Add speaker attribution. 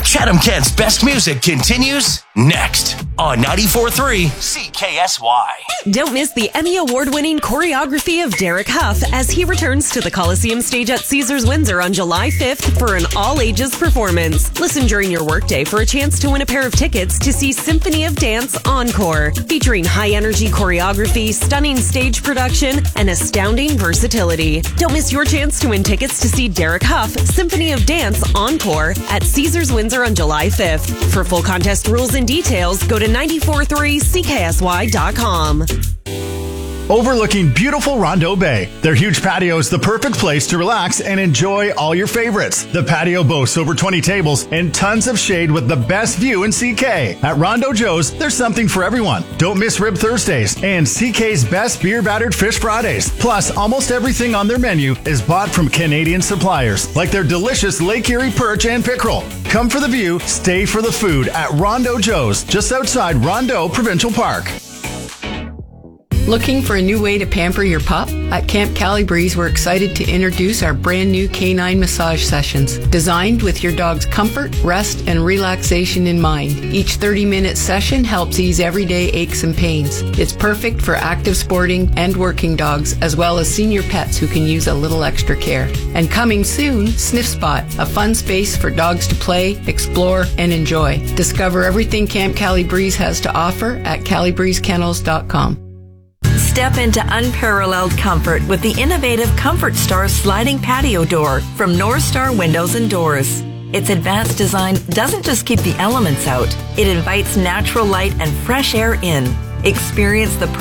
Speaker 1: Chatham-Kent's best music continues next on 94.3 CKSY.
Speaker 2: Don't miss the Emmy Award-winning choreography of Derek Huff as he returns to the Coliseum stage at Caesars Windsor on July 5th for an all-ages performance. Listen during your workday for a chance to win a pair of tickets to see Symphony of Dance Encore, featuring high-energy choreography, stunning stage production, and astounding versatility. Don't miss your chance to win tickets to see Derek Huff, Symphony of Dance Encore at Caesars Windsor on July 5th. For full contest rules and details, go to 943CKSY.com.
Speaker 3: Overlooking beautiful Rondeau Bay, their huge patio is the perfect place to relax and enjoy all your favorites. The patio boasts over 20 tables and tons of shade with the best view in CK. At Rondeau Joe's, there's something for everyone. Don't miss Rib Thursdays and CK's best beer battered fish Fridays. Plus, almost everything on their menu is bought from Canadian suppliers, like their delicious Lake Erie perch and pickerel. Come for the view, stay for the food at Rondeau Joe's, just outside Rondeau Provincial Park.
Speaker 4: Looking for a new way to pamper your pup? At Camp Cali-Breeze, we're excited to introduce our brand new canine massage sessions, designed with your dog's comfort, rest, and relaxation in mind. Each 30-minute session helps ease everyday aches and pains. It's perfect for active sporting and working dogs, as well as senior pets who can use a little extra care. And coming soon, Sniff Spot, a fun space for dogs to play, explore, and enjoy. Discover everything Camp Cali-Breeze has to offer at calibreezekennels.com.
Speaker 5: Step into unparalleled comfort with the innovative Comfort Star sliding patio door from North Star Windows and Doors. Its advanced design doesn't just keep the elements out, it invites natural light and fresh air in. Experience the